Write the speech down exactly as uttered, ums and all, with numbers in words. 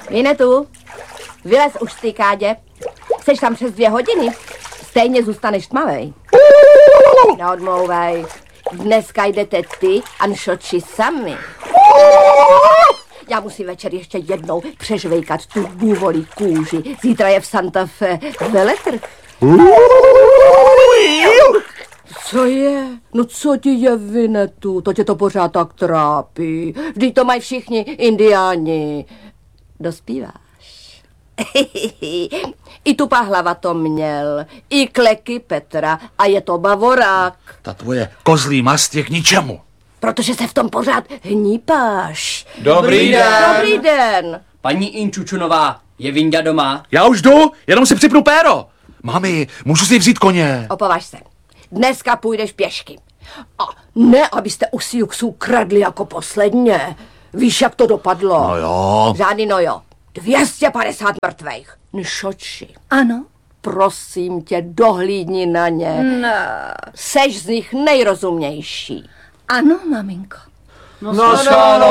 Vinetu, vylez už z té kádě. Jseš tam přes dvě hodiny. Stejně zůstaneš tmavej. Neodmlouvej. Dneska jdete ty a nšoči sami. Já musím večer ještě jednou přežvejkat tu důvolí kůži. Zítra je v Santa Fe veletrh. Co je? No co ti je, Vinetu? To tě to pořád tak trápí. Vždyť to mají všichni indiáni. Dospíváš. I tu pahlava to měl, i kleky Petra a je to bavorák. Ta tvoje kozlí mast je k ničemu. Protože se v tom pořád hnípáš. Dobrý den. Dobrý den. Paní Inčučunová, je Vinda doma? Já už jdu, jenom si připnu péro. Mami, můžu si vzít koně. Opovaž se. Dneska půjdeš pěšky. A ne, abyste u Siuxů kradli jako posledně. Víš, jak to dopadlo? No jo. Žádný no jo. dvě stě padesát mrtvejch. Nšoči. Ano. Prosím tě, dohlídni na ně. No. Seš z nich nejrozumnější. Ano, maminko. No, no, no.